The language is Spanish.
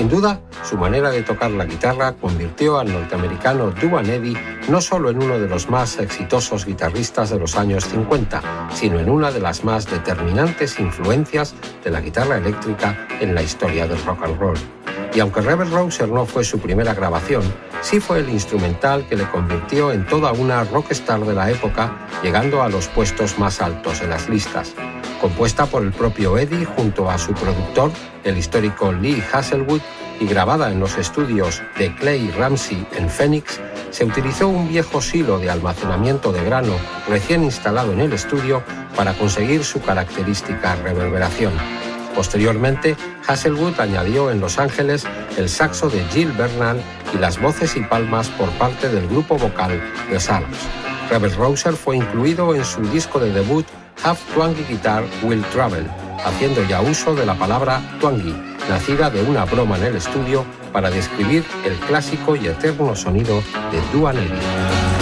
Sin duda, su manera de tocar la guitarra convirtió al norteamericano Duane Eddy no solo en uno de los más exitosos guitarristas de los años 50, sino en una de las más determinantes influencias de la guitarra eléctrica en la historia del rock and roll. Y aunque Rebel Rouser no fue su primera grabación, sí fue el instrumental que le convirtió en toda una rockstar de la época, llegando a los puestos más altos de las listas. Compuesta por el propio Eddy junto a su productor, el histórico Lee Hazlewood, y grabada en los estudios de Clay Ramsey en Phoenix, se utilizó un viejo silo de almacenamiento de grano recién instalado en el estudio para conseguir su característica reverberación. Posteriormente, Hazlewood añadió en Los Ángeles el saxo de Gil Bernal y las voces y palmas por parte del grupo vocal The Psalms. Rebel Rouser fue incluido en su disco de debut Have Twangy Guitar Will Travel, haciendo ya uso de la palabra twangy, nacida de una broma en el estudio para describir el clásico y eterno sonido de Duane Eddy.